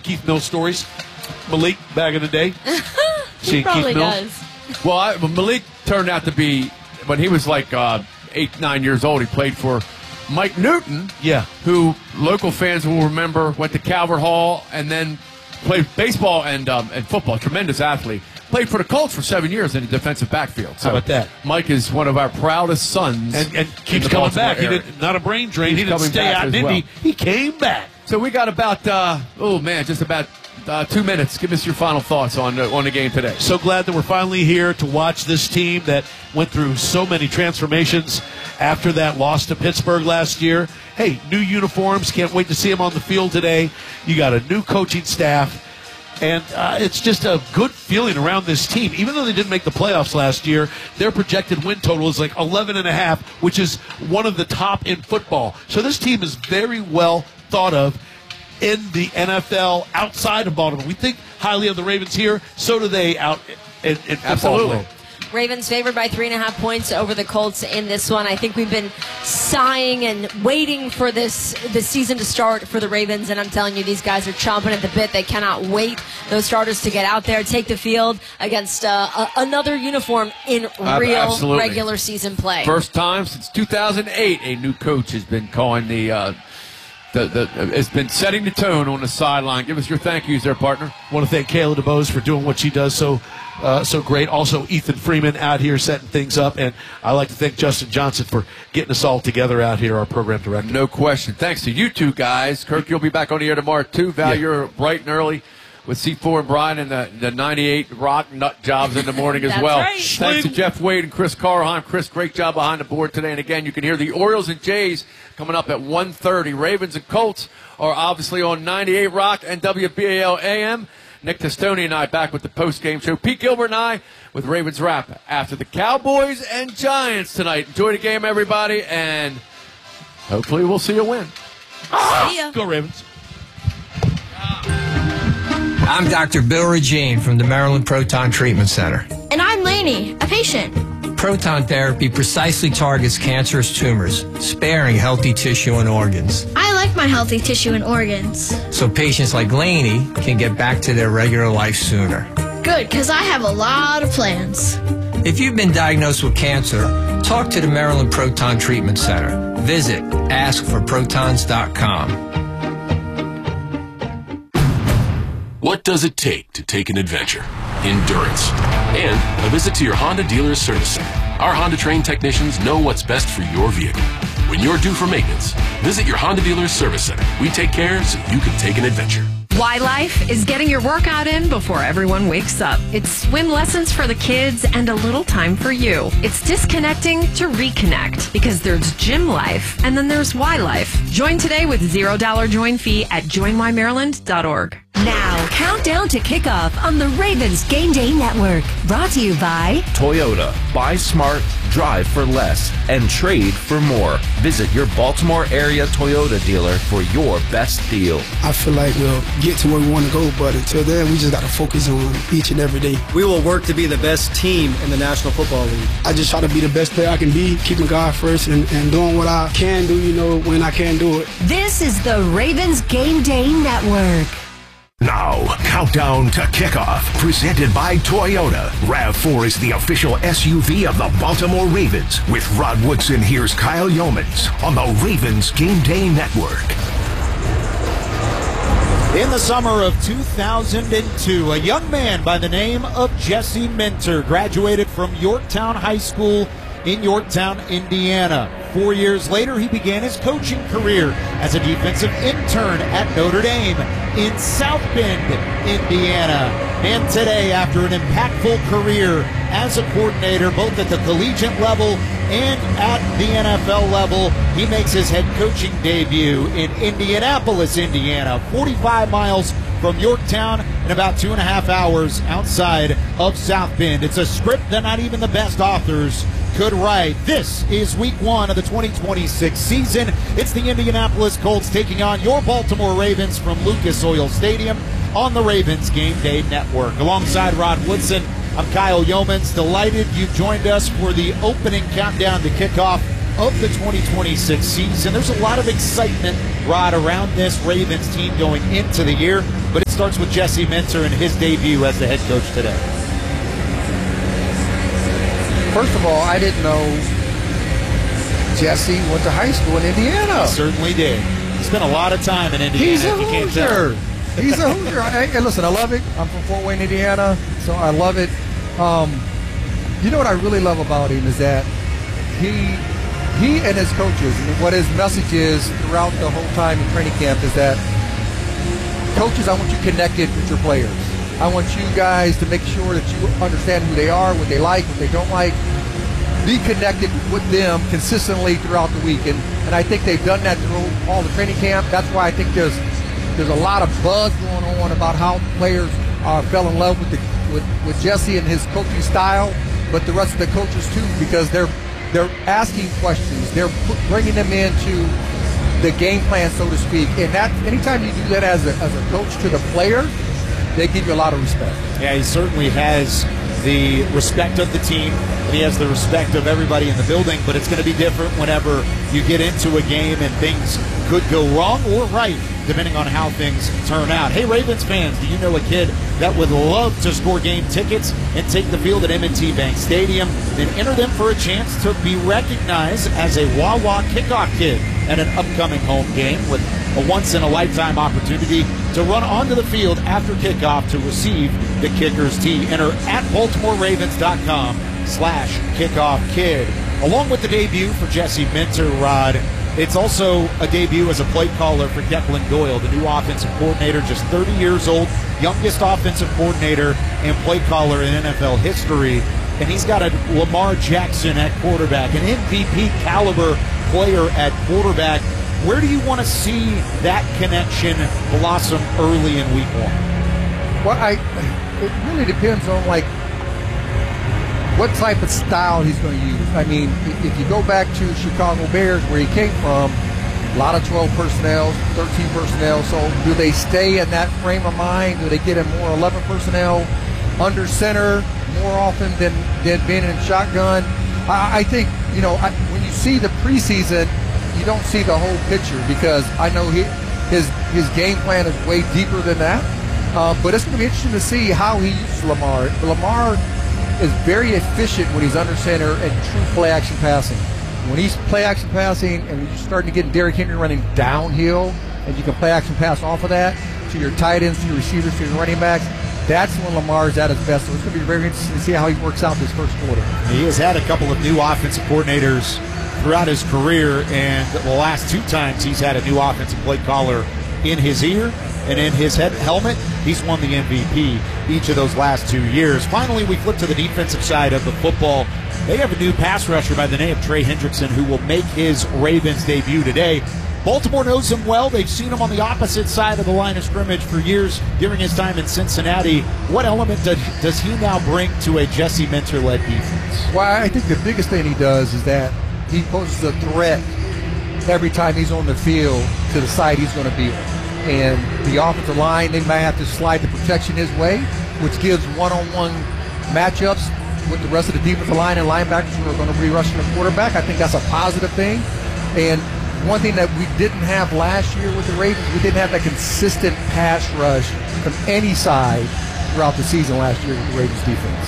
Keith Mills stories? Malik back in the day? He probably does. Well, Malik turned out to be, when he was like 8, 9 years old, he played for Mike Newton, who local fans will remember went to Calvert Hall and then played baseball and football. Tremendous athlete. Played for the Colts for 7 years in the defensive backfield. So how about that? Mike is one of our proudest sons. And keeps coming back. He did not a brain drain. He didn't stay out in Indy. He came back. So we got about, just about 2 minutes. Give us your final thoughts on the game today. So glad that we're finally here to watch this team that went through so many transformations after that loss to Pittsburgh last year. Hey, new uniforms. Can't wait to see them on the field today. You got a new coaching staff. And it's just a good feeling around this team. Even though they didn't make the playoffs last year, their projected win total is like 11.5, which is one of the top in football. So this team is very well thought of in the NFL outside of Baltimore. We think highly of the Ravens here. So do they out in football. Absolutely. Ravens favored by 3.5 points over the Colts in this one. I think we've been sighing and waiting for this season to start for the Ravens, and I'm telling you, these guys are chomping at the bit. They cannot wait, those starters, to get out there, take the field against another uniform in real regular season play. First time since 2008 a new coach has been calling has been setting the tone on the sideline. Give us your thank yous there, partner. I want to thank Kayla DeBose for doing what she does so great. Also, Ethan Freeman out here setting things up. And I'd like to thank Justin Johnson for getting us all together out here, our program director. No question. Thanks to you two guys. Kirk, you'll be back on the air tomorrow, too. Val, you're bright and early with C4 and Brian and the 98 Rock nut jobs in the morning as well. Right. Thanks to Jeff Wade and Chris Carheim. Chris, great job behind the board today. And again, you can hear the Orioles and Jays coming up at 1:30. Ravens and Colts are obviously on 98 Rock and WBAL AM. Nick Testoni and I back with the post-game show. Pete Gilbert and I with Ravens Wrap after the Cowboys and Giants tonight. Enjoy the game, everybody, and hopefully we'll see you win. See ya. Go Ravens. I'm Dr. Bill Regine from the Maryland Proton Treatment Center. And I'm Lainey, a patient. Proton therapy precisely targets cancerous tumors, sparing healthy tissue and organs. I like my healthy tissue and organs. So patients like Lainey can get back to their regular life sooner. Good, because I have a lot of plans. If you've been diagnosed with cancer, talk to the Maryland Proton Treatment Center. Visit askforprotons.com. What does it take to take an adventure? Endurance. And a visit to your Honda dealer's service center. Our Honda trained technicians know what's best for your vehicle. When you're due for maintenance, visit your Honda dealer's service center. We take care so you can take an adventure. Y Life is getting your workout in before everyone wakes up. It's swim lessons for the kids and a little time for you. It's disconnecting to reconnect because there's gym life and then there's Y Life. Join today with $0 join fee at joinYMaryland.org. Now, countdown to kickoff on the Ravens Game Day Network. Brought to you by Toyota. Buy smart, drive for less, and trade for more. Visit your Baltimore area Toyota dealer for your best deal. I feel like we'll get to where we want to go, but until then, we just got to focus on each and every day. We will work to be the best team in the National Football League. I just try to be the best player I can be, keeping God first, and doing what I can do, when I can do it. This is the Ravens Game Day Network. Now, countdown to kickoff, presented by Toyota. RAV4 is the official SUV of the Baltimore Ravens. With Rod Woodson, here's Kyle Yeomans on the Ravens Game Day Network. In the summer of 2002, a young man by the name of Jesse Minter graduated from Yorktown High School in Yorktown, Indiana. 4 years later, he began his coaching career as a defensive intern at Notre Dame in South Bend, Indiana. And today, after an impactful career as a coordinator, both at the collegiate level and at the NFL level, he makes his head coaching debut in Indianapolis, Indiana, 45 miles from Yorktown and about 2.5 hours outside of South Bend. It's a script that not even the best authors could write. This is week 1 of the 2026 season. It's the Indianapolis Colts taking on your Baltimore Ravens from Lucas Oil Stadium on the Ravens Game Day Network. Alongside Rod Woodson, I'm Kyle Yeomans. Delighted you joined us for the opening countdown to kickoff of the 2026 season. There's a lot of excitement, Rod, around this Ravens team going into the year, but it's starts with Jesse Minter and his debut as the head coach today. First of all, I didn't know Jesse went to high school in Indiana. He certainly did. He spent a lot of time in Indiana. He's a Hoosier. He's a Hoosier. Hey, listen, I love it. I'm from Fort Wayne, Indiana, so I love it. You know what I really love about him is that he and his coaches, and what his message is throughout the whole time in training camp is that, coaches, I want you connected with your players. I want you guys to make sure that you understand who they are, what they like, what they don't like. Be connected with them consistently throughout the week. And I think they've done that through all the training camp. That's why I think there's a lot of buzz going on about how players fell in love with Jesse and his coaching style, but the rest of the coaches too, because they're asking questions. They're bringing them into the game plan, so to speak. And that anytime you do that as a coach to the player, they give you a lot of respect. Yeah, he certainly has the respect of the team. He has the respect of everybody in the building, but it's going to be different whenever you get into a game and things could go wrong or right, depending on how things turn out. Hey, Ravens fans, do you know a kid that would love to score game tickets and take the field at M&T Bank Stadium? Then enter them for a chance to be recognized as a Wawa kickoff kid at an upcoming home game, with a once-in-a-lifetime opportunity to run onto the field after kickoff to receive the kicker's tee. Enter at BaltimoreRavens.com/kickoffkid. Along with the debut for Jesse Minter, Rod, it's also a debut as a play caller for Declan Doyle, the new offensive coordinator, just 30 years old, youngest offensive coordinator and play caller in NFL history. And he's got a Lamar Jackson at quarterback, an MVP caliber player at quarterback. Where do you want to see that connection blossom early in week one? Well, it really depends on what type of style he's going to use. I mean, if you go back to Chicago Bears, where he came from, a lot of 12 personnel, 13 personnel. So do they stay in that frame of mind? Do they get in more 11 personnel under center more often than being in shotgun? I think, when you see the preseason, you don't see the whole picture, because I know his game plan is way deeper than that. But it's going to be interesting to see how he uses Lamar. Lamar is very efficient when he's under center and true play-action passing. When he's play-action passing and you're starting to get Derrick Henry running downhill, and you can play-action pass off of that to your tight ends, to your receivers, to your running backs, that's when Lamar's at his best. So it's going to be very interesting to see how he works out this first quarter. He has had a couple of new offensive coordinators throughout his career, and the last two times he's had a new offensive play caller in his ear and in his helmet, he's won the MVP each of those last 2 years. Finally, we flip to the defensive side of the football. They have a new pass rusher by the name of Trey Hendrickson, who will make his Ravens debut today. Baltimore knows him well. They've seen him on the opposite side of the line of scrimmage for years during his time in Cincinnati. What element does he now bring to a Jesse Minter-led defense? Well, I think the biggest thing he does is that he poses a threat every time he's on the field to the side he's going to be on. And the offensive line, they might have to slide the protection his way, which gives one-on-one matchups with the rest of the defensive line and linebackers who are going to be rushing the quarterback. I think that's a positive thing. And one thing that we didn't have last year with the Ravens, we didn't have that consistent pass rush from any side throughout the season last year with the Ravens defense.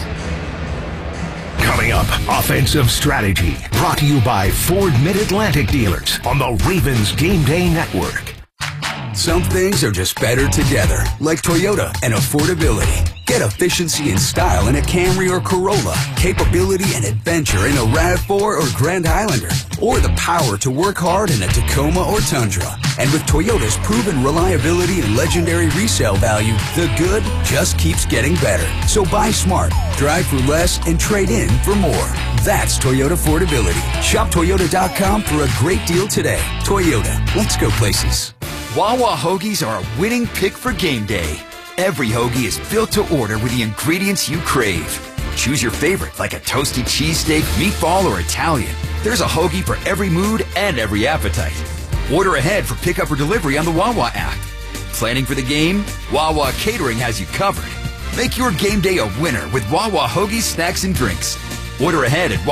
Coming up, offensive strategy, brought to you by Ford Mid-Atlantic dealers on the Ravens Game Day Network. Some things are just better together, like Toyota and affordability. Get efficiency and style in a Camry or Corolla, capability and adventure in a RAV4 or Grand Highlander, or the power to work hard in a Tacoma or Tundra. And with Toyota's proven reliability and legendary resale value, the good just keeps getting better. So buy smart, drive for less, and trade in for more. That's Toyota affordability. Shop Toyota.com for a great deal today. Toyota, let's go places. Wawa hoagies are a winning pick for game day. Every hoagie is built to order with the ingredients you crave. Choose your favorite, like a toasty cheesesteak, meatball, or Italian. There's a hoagie for every mood and every appetite. Order ahead for pickup or delivery on the Wawa app. Planning for the game? Wawa Catering has you covered. Make your game day a winner with Wawa hoagies, snacks, and drinks. Order ahead at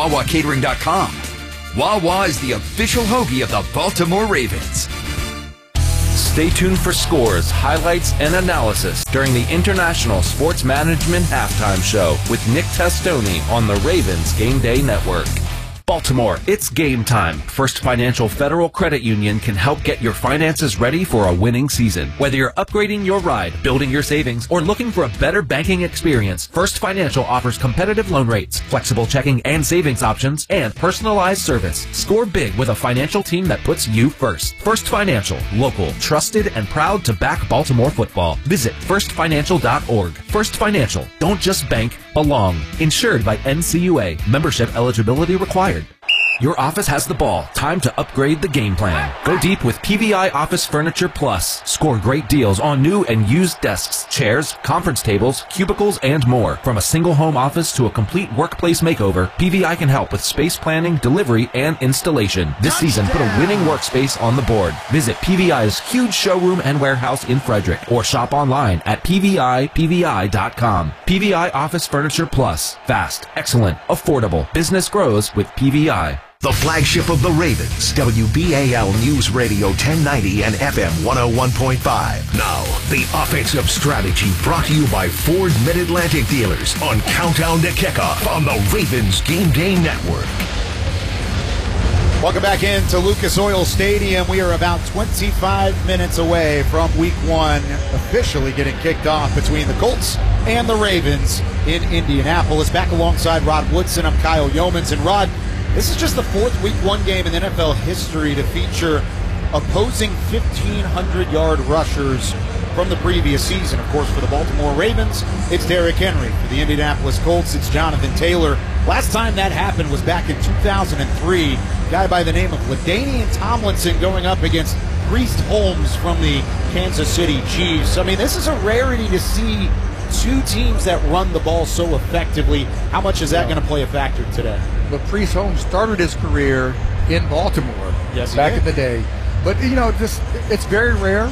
WawaCatering.com. Wawa is the official hoagie of the Baltimore Ravens. Stay tuned for scores, highlights, and analysis during the International Sports Management Halftime Show with Nick Testoni on the Ravens Game Day Network. Baltimore, it's game time. First Financial Federal Credit Union can help get your finances ready for a winning season. Whether you're upgrading your ride, building your savings, or looking for a better banking experience, First Financial offers competitive loan rates, flexible checking and savings options, and personalized service. Score big with a financial team that puts you first. First Financial, local, trusted, and proud to back Baltimore football. Visit firstfinancial.org. First Financial, don't just bank, belong. Insured by NCUA. Membership eligibility required. Your office has the ball. Time to upgrade the game plan. Go deep with PVI Office Furniture Plus. Score great deals on new and used desks, chairs, conference tables, cubicles, and more. From a single home office to a complete workplace makeover, PVI can help with space planning, delivery, and installation. This season, put a winning workspace on the board. Visit PVI's huge showroom and warehouse in Frederick or shop online at PVI.com. PVI Office Furniture Plus. Fast, excellent, affordable. Business grows with PVI. The flagship of the Ravens, WBAL News Radio 1090 and FM 101.5. Now, the offensive strategy brought to you by Ford Mid-Atlantic Dealers on Countdown to Kickoff on the Ravens Game Day Network. Welcome back into Lucas Oil Stadium. We are about 25 minutes away from Week 1 officially getting kicked off between the Colts and the Ravens in Indianapolis. Back alongside Rod Woodson, I'm Kyle Yeomans. And Rod, this is just the fourth Week 1 game in NFL history to feature opposing 1,500-yard rushers from the previous season. Of course, for the Baltimore Ravens, it's Derrick Henry. For the Indianapolis Colts, it's Jonathan Taylor. Last time that happened was back in 2003. A guy by the name of LaDainian Tomlinson going up against Priest Holmes from the Kansas City Chiefs. I mean, this is a rarity to see two teams that run the ball so effectively. How much is that going to play a factor today? But Priest Holmes started his career in Baltimore back in the day. But, you know, it's very rare.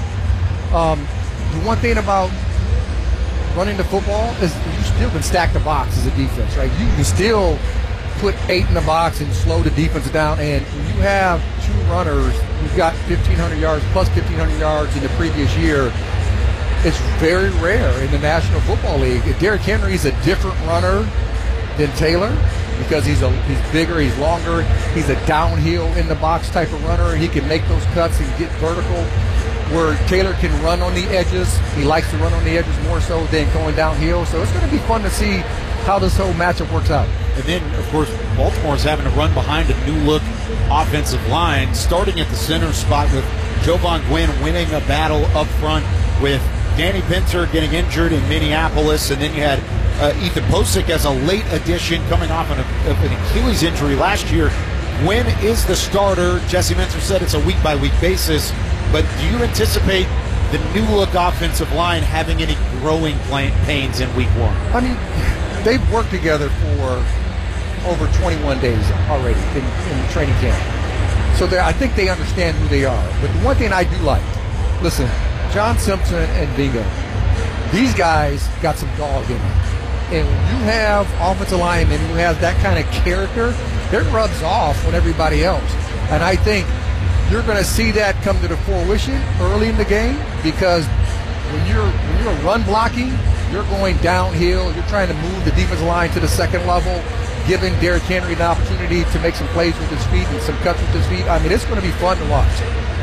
The one thing about running the football is you still can stack the box as a defense, right? You can still put 8 in the box and slow the defense down. And when you have two runners who've got 1,500 yards plus 1,500 yards in the previous year, it's very rare in the National Football League. Derrick Henry's a different runner than Taylor because he's bigger, he's longer, he's a downhill in the box type of runner. He can make those cuts and get vertical, where Taylor can run on the edges. He likes to run on the edges more so than going downhill. So it's going to be fun to see how this whole matchup works out. And then, of course, Baltimore's having to run behind a new-look offensive line, starting at the center spot with Jovan Gwynn winning a battle up front with Danny Pinter getting injured in Minneapolis, and then you had Ethan Posick as a late addition coming off of an Achilles injury last year. Gwynn is the starter. Jesse Minter said it's a week-by-week basis, but do you anticipate the new-look offensive line having any growing pains in Week 1? I mean, they've worked together for over 21 days already in training camp. So I think they understand who they are. But the one thing I do like, listen, John Simpson and Bingo, these guys got some dog in them. And when you have offensive linemen who has that kind of character, it rubs off on everybody else. And I think you're going to see that come to the fruition early in the game, because when you're run blocking, you're going downhill. You're trying to move the defensive line to the second level, giving Derrick Henry an opportunity to make some plays with his feet and some cuts with his feet. I mean, it's going to be fun to watch.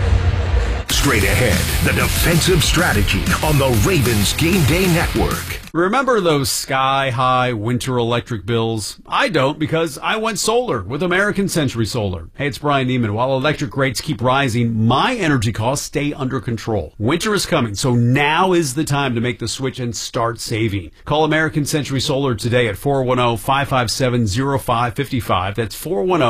Straight ahead, the defensive strategy on the Ravens Game Day Network. Remember those sky-high winter electric bills? I don't, because I went solar with American Century Solar. Hey, it's Brian Neiman. While electric rates keep rising, my energy costs stay under control. Winter is coming, so now is the time to make the switch and start saving. Call American Century Solar today at 410-557-0555. That's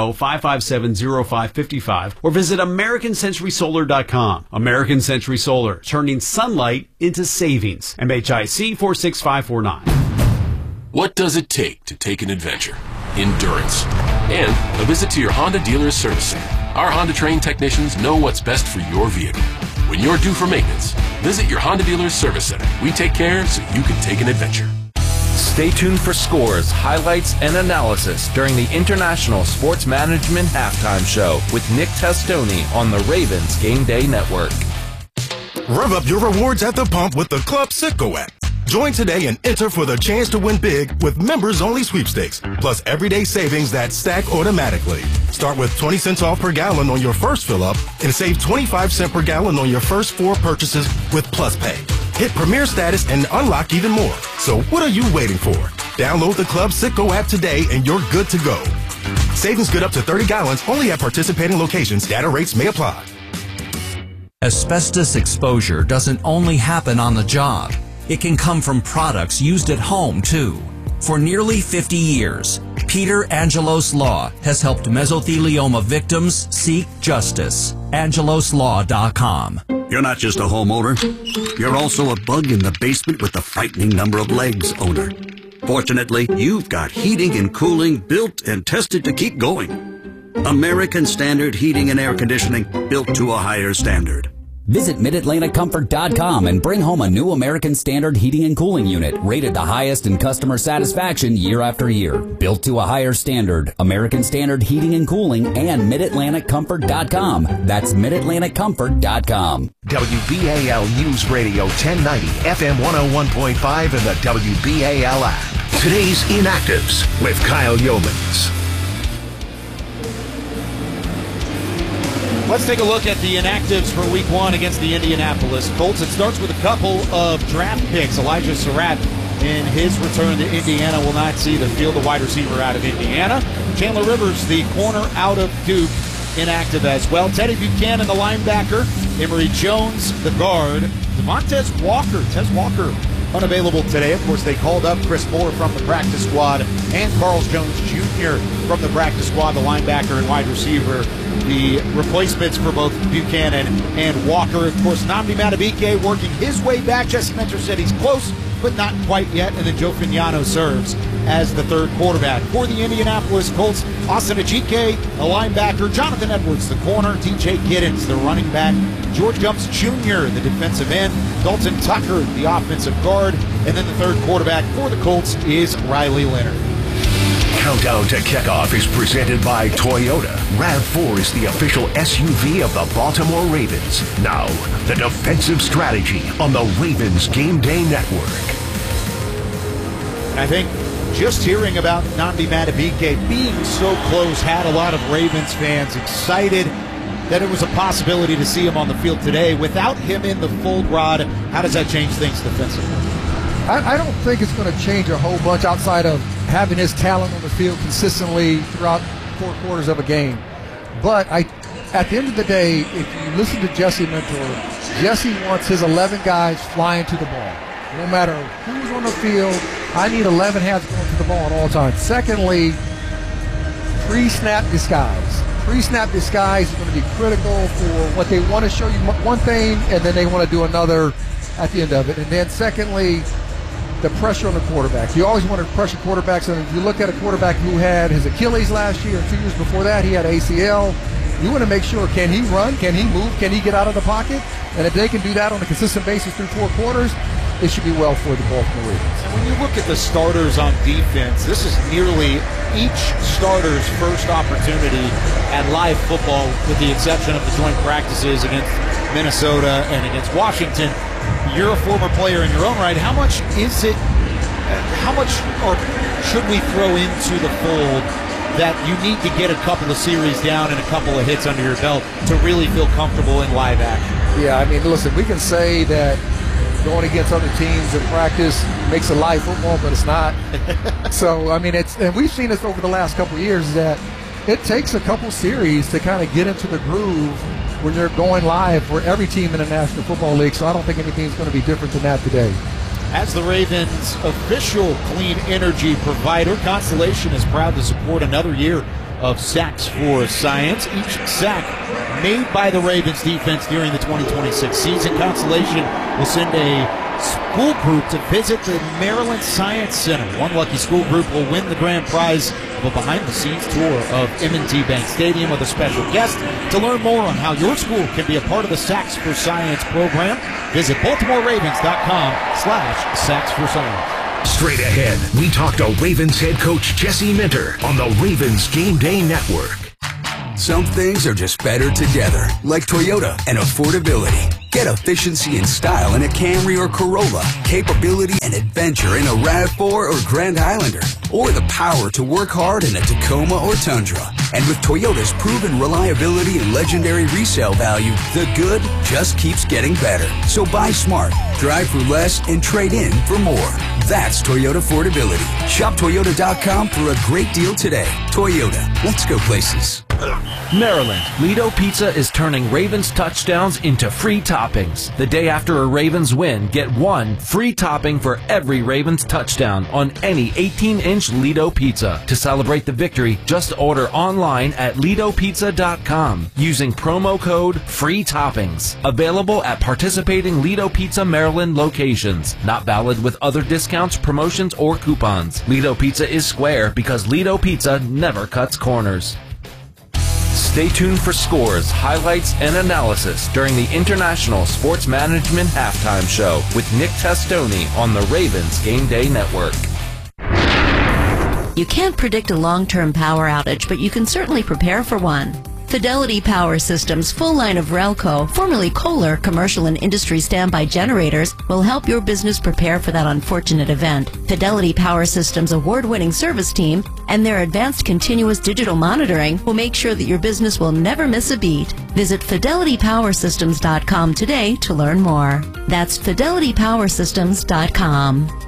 410-557-0555. Or visit AmericanCenturySolar.com. American Century Solar, turning sunlight into savings. MHIC 46549. What does it take to take an adventure? Endurance. And a visit to your Honda dealer's service center. Our Honda trained technicians know what's best for your vehicle. When you're due for maintenance, visit your Honda dealer's service center. We take care so you can take an adventure. Stay tuned for scores, highlights, and analysis during the International Sports Management Halftime Show with Nick Testoni on the Ravens Game Day Network. Rev up your rewards at the pump with the Club Citgo app. Join today and enter for the chance to win big with members-only sweepstakes, plus everyday savings that stack automatically. Start with 20 cents off per gallon on your first fill-up and save 25 cents per gallon on your first 4 purchases with Plus Pay. Hit Premier status and unlock even more. So what are you waiting for? Download the Club Citgo app today and you're good to go. Savings good up to 30 gallons only at participating locations. Data rates may apply. Asbestos exposure doesn't only happen on the job. It can come from products used at home, too. For nearly 50 years, Peter Angelos Law has helped mesothelioma victims seek justice. AngelosLaw.com. You're not just a homeowner. You're also a bug in the basement with the frightening number of legs owner. Fortunately, you've got heating and cooling built and tested to keep going. American Standard Heating and Air Conditioning, built to a higher standard. Visit MidAtlanticComfort.com and bring home a new American Standard heating and cooling unit, rated the highest in customer satisfaction year after year. Built to a higher standard, American Standard Heating and Cooling, and MidAtlanticComfort.com. That's MidAtlanticComfort.com. WBAL News Radio 1090, FM 101.5, and the WBAL app. Today's Inactives with Kyle Yeomans. Let's take a look at the inactives for Week 1 against the Indianapolis Colts. It starts with a couple of draft picks. Elijah Surratt, in his return to Indiana, will not see the field, the wide receiver out of Indiana. Chandler Rivers, the corner out of Duke, inactive as well. Teddy Buchanan, the linebacker. Emory Jones, the guard. Demontez Walker, Tez Walker, unavailable today. Of course, they called up Chris Moore from the practice squad and Carl Jones Jr. from the practice squad, the linebacker and wide receiver. The replacements for both Buchanan and Walker. Of course, Nnamdi Madubuike working his way back. Jesse Minter said he's close, but not quite yet. And then Joe Fignano serves as the third quarterback. For the Indianapolis Colts, Austin Ajike, the linebacker. Jonathan Edwards, the corner. DJ Giddens, the running back. George Gumps Jr., the defensive end. Dalton Tucker, the offensive guard. And then the third quarterback for the Colts is Riley Leonard. Countdown to Kickoff is presented by Toyota. RAV4 is the official SUV of the Baltimore Ravens. Now, the defensive strategy on the Ravens Game Day Network. I think just hearing about Nnamdi Madubuike being so close had a lot of Ravens fans excited that it was a possibility to see him on the field today. Without him in the fold, Rod, how does that change things defensively? I don't think it's going to change a whole bunch outside of having his talent on the field consistently throughout 4 quarters of a game. But at the end of the day, if you listen to Jesse Minter, Jesse wants his 11 guys flying to the ball. No matter who's on the field, I need 11 hands going to the ball at all times. Secondly, pre-snap disguise. Pre-snap disguise is going to be critical for what they want to show you one thing, and then they want to do another at the end of it. And then secondly, the pressure on the quarterback. You always want to pressure quarterbacks, and if you look at a quarterback who had his Achilles last year, and 2 years before that he had ACL, you want to make sure, can he run, can he move, can he get out of the pocket? And if they can do that on a consistent basis through 4 quarters, it should be well for the Baltimore Ravens. And when you look at the starters on defense, this is nearly each starter's first opportunity at live football, with the exception of the joint practices against Minnesota and against Washington. You're a former player in your own right. How much or should we throw into the fold that you need to get a couple of series down and a couple of hits under your belt to really feel comfortable in live action? Yeah, I mean, listen, we can say that going against other teams in practice makes it live football, but it's not. So, I mean, and we've seen this over the last couple of years, that it takes a couple series to kind of get into the groove when you're going live for every team in the National Football League. So I don't think anything's going to be different than that today. As the Ravens' official clean energy provider, Constellation is proud to support another year of Sacks for Science. Each sack made by the Ravens defense during the 2026 season. Constellation will send a school group to visit the Maryland Science Center. One lucky school group will win the grand prize of a behind-the-scenes tour of M&T Bank Stadium with a special guest. To learn more on how your school can be a part of the Sacks for Science program, visit BaltimoreRavens.com/Sacks for Science. Straight ahead, we talk to Ravens head coach Jesse Minter on the Ravens Game Day Network. Some things are just better together, like Toyota and affordability. Get Get efficiency and style in a Camry or Corolla, capability and adventure in a RAV4 or Grand Highlander, or the power to work hard in a Tacoma or Tundra. And with Toyota's proven reliability and legendary resale value, the good just keeps getting better. So buy smart, drive for less, and trade in for more. That's Toyota affordability. Shop Toyota.com for a great deal today. Toyota, let's go places. Maryland, Lido Pizza is turning Ravens touchdowns into free toppings. The day after a Ravens win, get one free topping for every Ravens touchdown on any 18-inch Lido Pizza. To celebrate the victory, just order online at LidoPizza.com using promo code FREE TOPPINGS. Available at participating Lido Pizza Maryland locations. Not valid with other discounts, promotions, or coupons. Lido Pizza is square because Lido Pizza never cuts corners. Stay tuned for scores, highlights, and analysis during the International Sports Management Halftime Show with Nick Testoni on the Ravens Game Day Network. You can't predict a long-term power outage, but you can certainly prepare for one. Fidelity Power Systems' full line of Relco, formerly Kohler, commercial and industry standby generators, will help your business prepare for that unfortunate event. Fidelity Power Systems' award-winning service team and their advanced continuous digital monitoring will make sure that your business will never miss a beat. Visit FidelityPowerSystems.com today to learn more. That's FidelityPowerSystems.com.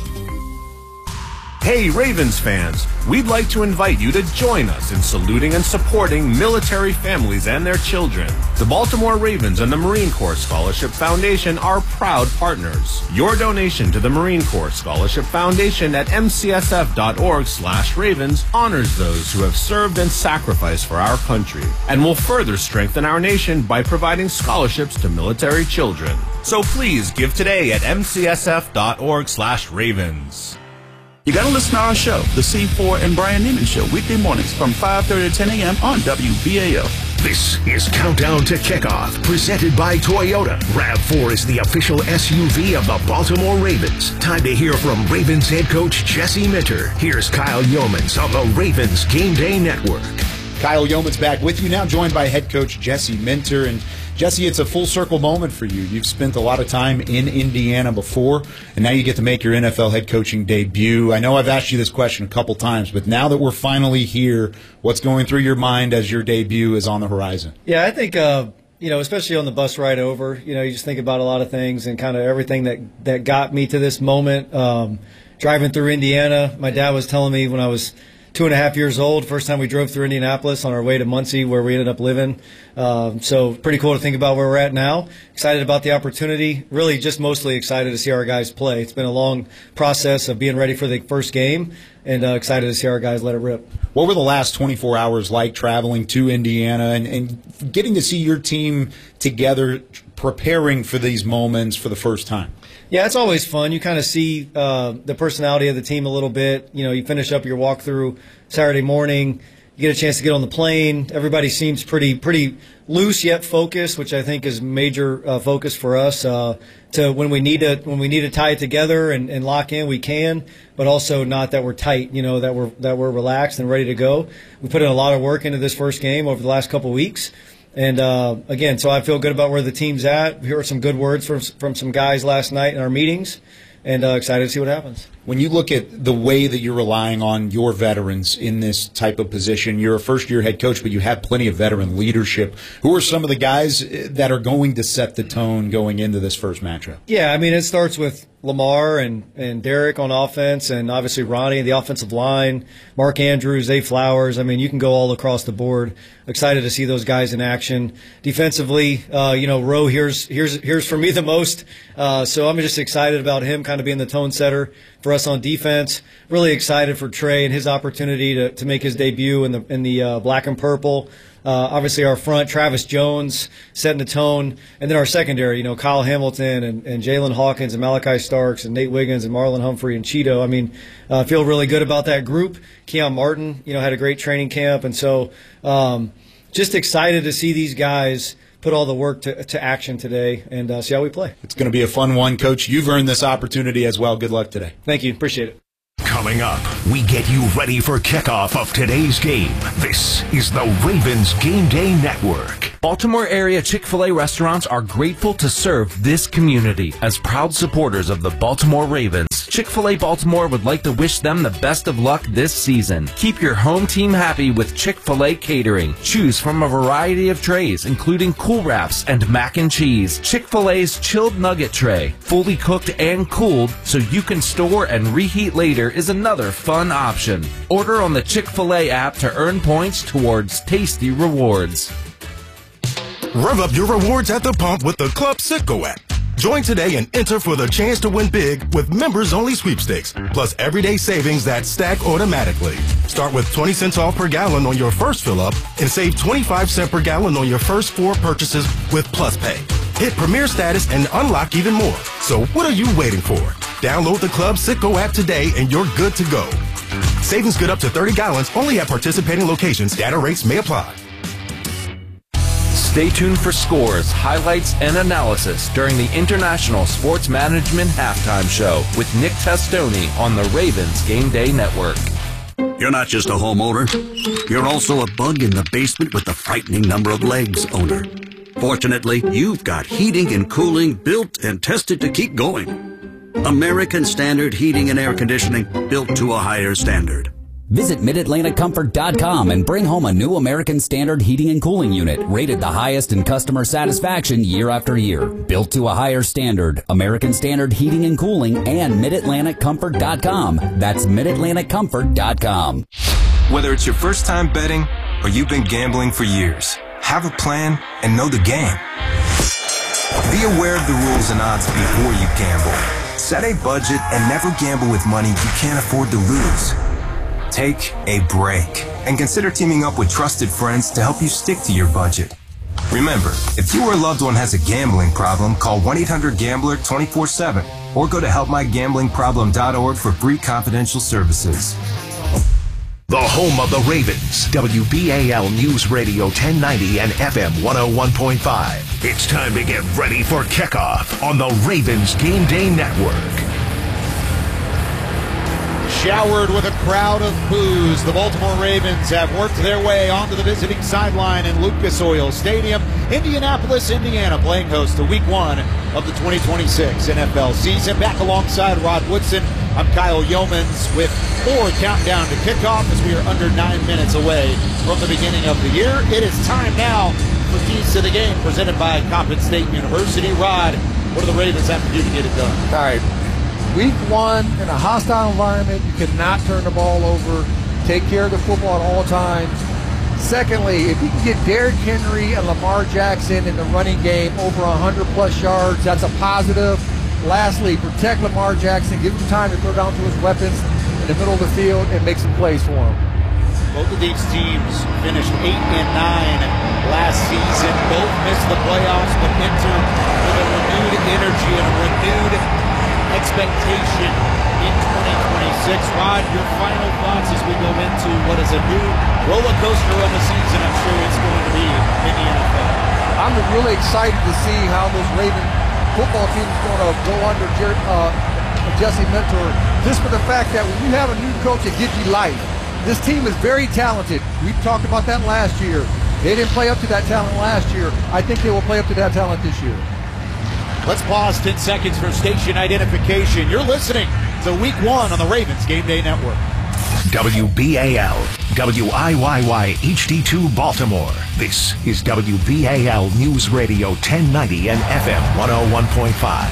Hey Ravens fans, we'd like to invite you to join us in saluting and supporting military families and their children. The Baltimore Ravens and the Marine Corps Scholarship Foundation are proud partners. Your donation to the Marine Corps Scholarship Foundation at mcsf.org/ravens honors those who have served and sacrificed for our country and will further strengthen our nation by providing scholarships to military children. So please give today at mcsf.org/ravens. You got to listen to our show, The C4 and Brian Neiman Show, weekday mornings from 5:30 to 10 a.m. on WBAL. This is Countdown to Kickoff, presented by Toyota. RAV4 is the official SUV of the Baltimore Ravens. Time to hear from Ravens head coach Jesse Minter. Here's Kyle Yeomans on the Ravens Game Day Network. Kyle Yeomans back with you now, joined by head coach Jesse Minter. And Jesse, it's a full circle moment for you. You've spent a lot of time in Indiana before, and now you get to make your NFL head coaching debut. I know I've asked you this question a couple times, but now that we're finally here, what's going through your mind as your debut is on the horizon? Yeah, I think, especially on the bus ride over, you just think about a lot of things and kind of everything that got me to this moment. Driving through Indiana, my dad was telling me when I was 2.5 years old, first time we drove through Indianapolis on our way to Muncie, where we ended up living. So pretty cool to think about where we're at now. Excited about the opportunity. Really just mostly excited to see our guys play. It's been a long process of being ready for the first game, and excited to see our guys let it rip. What were the last 24 hours like traveling to Indiana and getting to see your team together, preparing for these moments for the first time? Yeah, it's always fun. You kind of see the personality of the team a little bit. You finish up your walkthrough Saturday morning. You get a chance to get on the plane. Everybody seems pretty loose yet focused, which I think is major focus for us. To when we need to tie it together and lock in, we can, but also not that we're tight. That we're relaxed and ready to go. We put in a lot of work into this first game over the last couple of weeks. And, again, so I feel good about where the team's at. We heard some good words from some guys last night in our meetings, and excited to see what happens. When you look at the way that you're relying on your veterans in this type of position, you're a first-year head coach, but you have plenty of veteran leadership. Who are some of the guys that are going to set the tone going into this first matchup? Yeah, it starts with Lamar and Derek on offense, and obviously Ronnie and the offensive line, Mark Andrews, Zay Flowers. You can go all across the board. Excited to see those guys in action. Defensively, Rowe hears from me the most, so I'm just excited about him kind of being the tone setter for us on defense. Really excited for Trey and his opportunity to make his debut in the black and purple. Obviously our front, Travis Jones setting the tone, and then our secondary, Kyle Hamilton and Jalen Hawkins and Malachi Starks and Nate Wiggins and Marlon Humphrey and Cheeto. I feel really good about that group. Keon Martin, had a great training camp, and so just excited to see these guys put all the work to action today and see how we play. It's going to be a fun one, Coach. You've earned this opportunity as well. Good luck today. Thank you. Appreciate it. Coming up, we get you ready for kickoff of today's game. This is the Ravens Game Day Network. Baltimore area Chick-fil-A restaurants are grateful to serve this community. As proud supporters of the Baltimore Ravens, Chick-fil-A Baltimore would like to wish them the best of luck this season. Keep your home team happy with Chick-fil-A catering. Choose from a variety of trays, including Cool Wraps and mac and cheese. Chick-fil-A's chilled nugget tray, fully cooked and cooled so you can store and reheat later, is another fun option. Order on the Chick-fil-A app to earn points towards tasty rewards. Rev up your rewards at the pump with the Club Citgo app. Join today and enter for the chance to win big with members-only sweepstakes, plus everyday savings that stack automatically. Start with 20 cents off per gallon on your first fill-up and save 25 cents per gallon on your first 4 purchases with Plus Pay. Hit Premier status and unlock even more. So what are you waiting for? Download the Club Citgo app today and you're good to go. Savings good up to 30 gallons only at participating locations. Data rates may apply. Stay tuned for scores, highlights, and analysis during the International Sports Management Halftime Show with Nick Testoni on the Ravens Game Day Network. You're not just a homeowner. You're also a bug in the basement with the frightening number of legs, owner. Fortunately, you've got heating and cooling built and tested to keep going. American Standard Heating and Air Conditioning, built to a higher standard. Visit MidAtlanticComfort.com and bring home a new American Standard heating and cooling unit, rated the highest in customer satisfaction year after year. Built to a higher standard, American Standard Heating and Cooling and MidAtlanticComfort.com. That's MidAtlanticComfort.com. Whether it's your first time betting or you've been gambling for years, have a plan and know the game. Be aware of the rules and odds before you gamble. Set a budget and never gamble with money you can't afford to lose. Take a break and consider teaming up with trusted friends to help you stick to your budget. Remember, if you or a loved one has a gambling problem, call 1-800-GAMBLER 24/7 or go to helpmygamblingproblem.org for free confidential services. The home of the Ravens, WBAL News Radio 1090 and FM 101.5. It's time to get ready for kickoff on the Ravens Game Day Network. Showered with a crowd of boos, the Baltimore Ravens have worked their way onto the visiting sideline in Lucas Oil Stadium, Indianapolis, Indiana, playing host to Week 1 of the 2026 NFL season. Back alongside Rod Woodson, I'm Kyle Yeomans with more countdown to kickoff as we are under 9 minutes away from the beginning of the year. It is time now for Keys to the Game, presented by Coppin State University. Rod, what do the Ravens have to do to get it done? All right. Week 1 in a hostile environment, you cannot turn the ball over. Take care of the football at all times. Secondly, if you can get Derrick Henry and Lamar Jackson in the running game over 100-plus yards, that's a positive. Lastly, protect Lamar Jackson. Give him time to throw down to his weapons in the middle of the field and make some plays for him. Both of these teams finished 8-9 last season. Both missed the playoffs, but enter with a renewed energy and a renewed expectation in 2026. Rod, your final thoughts as we go into what is a new roller coaster of a season I'm sure it's going to be in the NFL. I'm really excited to see how this Raven football team is going to go under Jesse Minter, just for the fact that when you have a new coach, it gives you life. This team is very talented. We talked about that last year. They didn't play up to that talent last year. I think they will play up to that talent this year. Let's pause 10 seconds for station identification. You're listening to Week 1 on the Ravens Game Day Network. WBAL, WIYY HD2 Baltimore. This is WBAL News Radio 1090 and FM 101.5.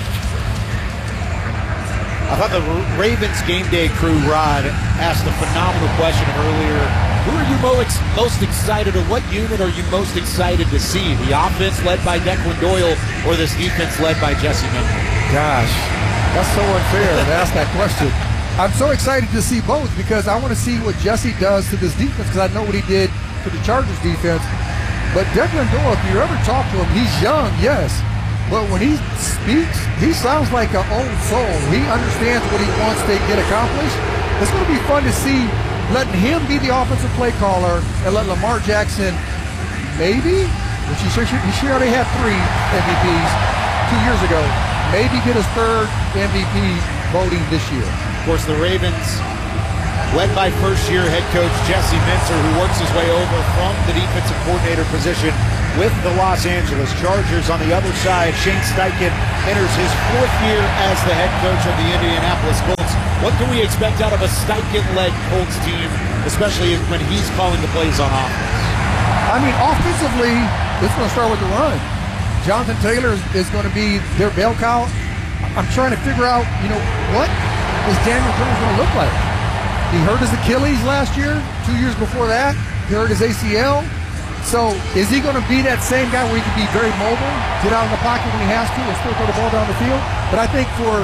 I thought the Ravens Game Day crew, Rod, asked a phenomenal question earlier. Who are you most excited, or what unit are you most excited to see? The offense led by Declan Doyle or this defense led by Jesse Minter? Gosh, that's so unfair to ask that question. I'm so excited to see both because I want to see what Jesse does to this defense because I know what he did to the Chargers defense. But Declan Doyle, if you ever talk to him, he's young, yes. But when he speaks, he sounds like an old soul. He understands what he wants to get accomplished. It's going to be fun to see letting him be the offensive play caller and let Lamar Jackson maybe, which he already had 3 MVPs 2 years ago, maybe get his 3rd MVP voting this year. Of course, the Ravens led by first-year head coach Jesse Minter, who works his way over from the defensive coordinator position with the Los Angeles Chargers. On the other side, Shane Steichen enters his 4th year as the head coach of the Indianapolis Colts. What can we expect out of a Steichen-led Colts team, especially when he's calling the plays on offense? I mean, offensively, it's going to start with the run. Jonathan Taylor is going to be their bell cow. I'm trying to figure out, what is Daniel Jones going to look like? He hurt his Achilles last year. 2 years before that, he hurt his ACL. So is he going to be that same guy where he can be very mobile, get out in the pocket when he has to, and still throw the ball down the field? But I think for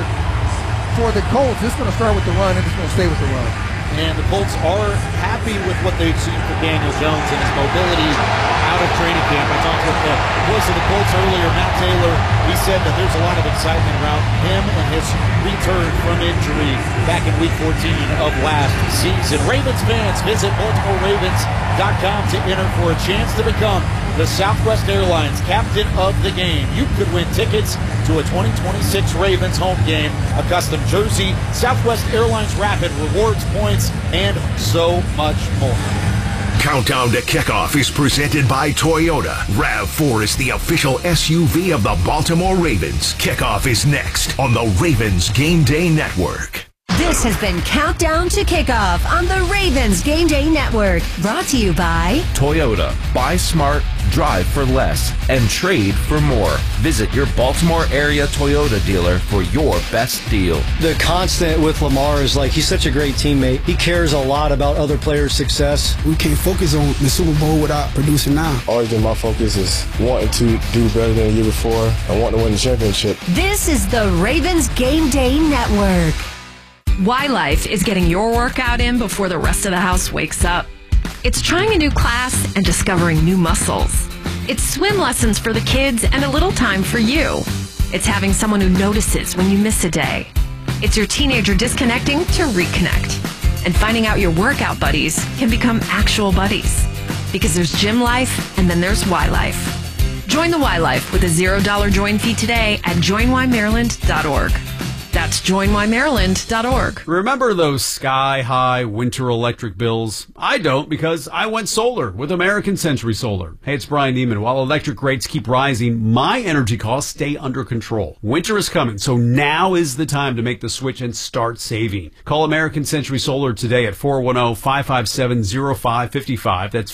the Colts, it's going to start with the run, and it's going to stay with the run. And the Colts are happy with what they've seen for Daniel Jones and his mobility out of training camp. I talked with the voice of the Colts earlier, Matt Taylor. He said that there's a lot of excitement around him and his return from injury back in Week 14 of last season. Ravens fans, visit BaltimoreRavens.com to enter for a chance to become the Southwest Airlines captain of the game. You could win tickets to a 2026 Ravens home game, a custom jersey, Southwest Airlines Rapid Rewards points, and so much more. Countdown to Kickoff is presented by Toyota. RAV4 is the official SUV of the Baltimore Ravens. Kickoff is next on the Ravens Game Day Network. This has been Countdown to Kickoff on the Ravens Game Day Network. Brought to you by Toyota. Buy smart, drive for less, and trade for more. Visit your Baltimore area Toyota dealer for your best deal. The constant with Lamar is he's such a great teammate. He cares a lot about other players' success. We can't focus on the Super Bowl without producing now. Always been my focus is wanting to do better than the year before and wanting to win the championship. This is the Ravens Game Day Network. Y-Life is getting your workout in before the rest of the house wakes up. It's trying a new class and discovering new muscles. It's swim lessons for the kids and a little time for you. It's having someone who notices when you miss a day. It's your teenager disconnecting to reconnect. And finding out your workout buddies can become actual buddies. Because there's gym life and then there's Y-Life. Join the Y-Life with a $0 join fee today at joinymaryland.org. That's joinymaryland.org. Remember those sky-high winter electric bills? I don't, because I went solar with American Century Solar. Hey, it's Brian Neiman. While electric rates keep rising, my energy costs stay under control. Winter is coming, so now is the time to make the switch and start saving. Call American Century Solar today at 410-557-0555. That's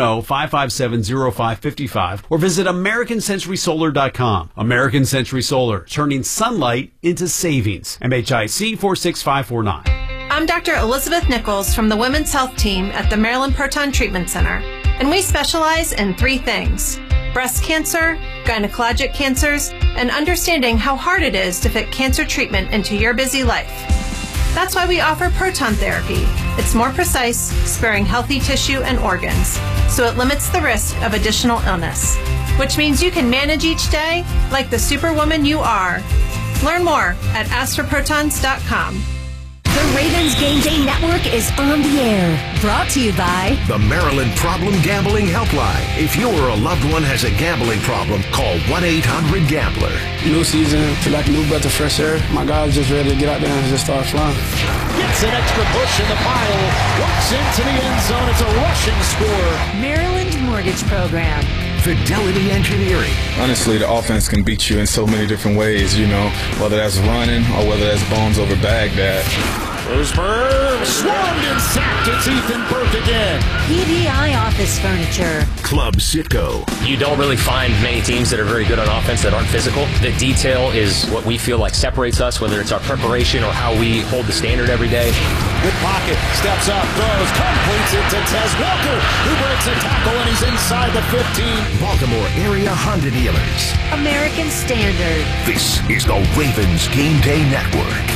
410-557-0555. Or visit AmericanCenturySolar.com. American Century Solar, turning sunlight into savings. MHIC 46549. I'm Dr. Elizabeth Nichols from the Women's Health Team at the Maryland Proton Treatment Center, and we specialize in 3 things: breast cancer, gynecologic cancers, and understanding how hard it is to fit cancer treatment into your busy life. That's why we offer proton therapy. It's more precise, sparing healthy tissue and organs, so it limits the risk of additional illness, which means you can manage each day like the superwoman you are. Learn more at astroprotons.com. The Ravens Game Day Network is on the air. Brought to you by the Maryland Problem Gambling Helpline. If you or a loved one has a gambling problem, call 1-800-GAMBLER. New season, feel like a new breath of fresh air. My guys just ready to get out there and just start flying. Gets an extra push in the pile, works into the end zone. It's a rushing score. Maryland Mortgage Program. Fidelity Engineering. Honestly, the offense can beat you in so many different ways, whether that's running or whether that's bones over Baghdad. There's Burr, swarmed and sacked. It's Ethan Burke again. PDI Office Furniture. Club Sitco. You don't really find many teams that are very good on offense that aren't physical. The detail is what we feel like separates us, whether it's our preparation or how we hold the standard every day. Good pocket, steps up, throws, completes it to Tez Walker, who breaks a tackle, and he's inside the 15. Baltimore area Honda dealers. American Standard. This is the Ravens Game Day Network.